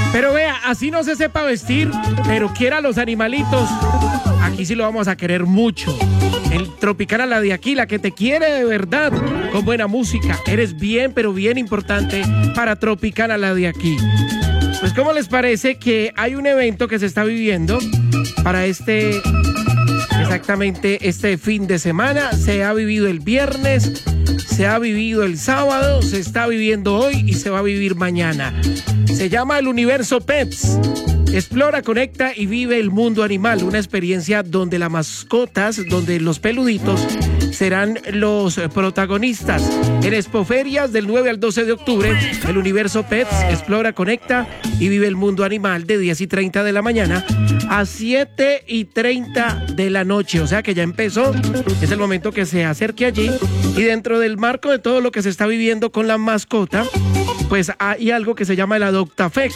Pero vea, así no se sepa vestir, pero quiera los animalitos, aquí sí lo vamos a querer mucho. El Tropicana, la de aquí, la que te quiere de verdad, con buena música. Eres bien, pero bien importante para Tropicana, la de aquí. Pues, ¿cómo les parece que hay un evento que se está viviendo para exactamente este fin de semana? Se ha vivido el viernes, se ha vivido el sábado, se está viviendo hoy y se va a vivir mañana. Se llama el Universo Pets. Explora, conecta y vive el mundo animal. Una experiencia donde las mascotas, donde los peluditos serán los protagonistas. En Expoferias del 9 al 12 de octubre, el Universo Pets explora, conecta y vive el mundo animal de 10:30 de la mañana a 7:30 de la noche. O sea que ya empezó. Es el momento que se acerque allí. Y dentro del marco de todo lo que se está viviendo con la mascota, pues hay algo que se llama el Adoptafex.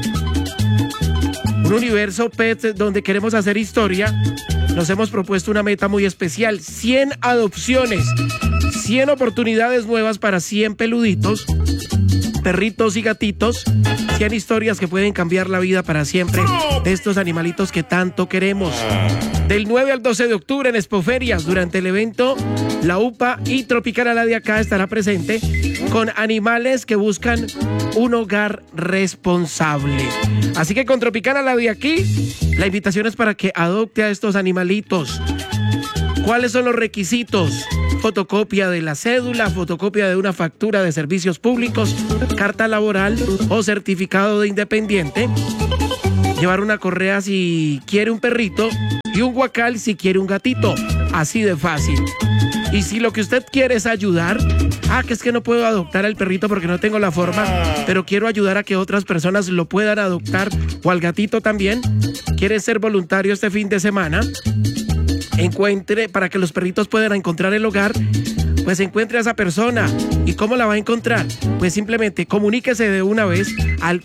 Un universo pets donde queremos hacer historia. Nos hemos propuesto una meta muy especial: 100 adopciones, 100 oportunidades nuevas para 100 peluditos, perritos y gatitos, 100 historias que pueden cambiar la vida para siempre de estos animalitos que tanto queremos. Del 9 al 12 de octubre en Expoferias, durante el evento, la UPA y Tropicana, la de acá, estará presente con animales que buscan un hogar responsable. Así que con Tropicana, la de aquí, la invitación es para que adopte a estos animalitos. ¿Cuáles son los requisitos? Fotocopia de la cédula, fotocopia de una factura de servicios públicos, carta laboral o certificado de independiente. Llevar una correa si quiere un perrito y un guacal si quiere un gatito. Así de fácil. Y si lo que usted quiere es ayudar, que es que no puedo adoptar al perrito porque no tengo la forma, pero quiero ayudar a que otras personas lo puedan adoptar, o al gatito también, quiere ser voluntario este fin de semana, encuentre, para que los perritos puedan encontrar el hogar, pues encuentre a esa persona. ¿Y cómo la va a encontrar? Pues simplemente comuníquese de una vez al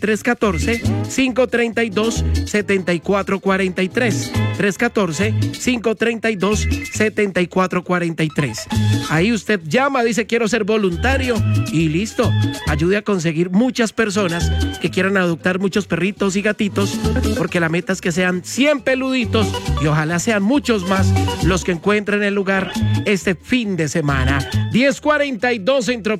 314-532-7443. 314-532-7443. Ahí usted llama, dice quiero ser voluntario y listo. Ayude a conseguir muchas personas que quieran adoptar muchos perritos y gatitos, porque la meta es que sean 100 peluditos y ojalá sean muchos más los que encuentren el lugar este fin de semana. 10:42 en Tropicana.